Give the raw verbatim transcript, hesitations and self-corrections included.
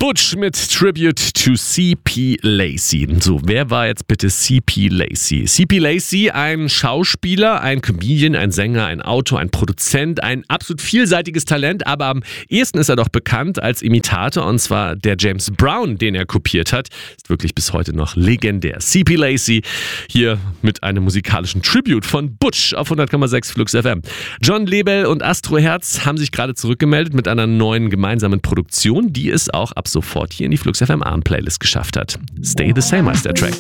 Butch mit Tribute to C P. Lacey. So, wer war jetzt bitte C P. Lacey? C P. Lacey, ein Schauspieler, ein Comedian, ein Sänger, ein Autor, ein Produzent, ein absolut vielseitiges Talent, aber am ehesten ist er doch bekannt als Imitator, und zwar der James Brown, den er kopiert hat. Ist wirklich bis heute noch legendär. C P. Lacey hier mit einem musikalischen Tribute von Butch auf hundert Komma sechs Flux F M. John Lebel und Astro Herz haben sich gerade zurückgemeldet mit einer neuen gemeinsamen Produktion, die es auch ab sofort hier in die Flux F M Abend Playlist geschafft hat. Stay the Same heißt der Track.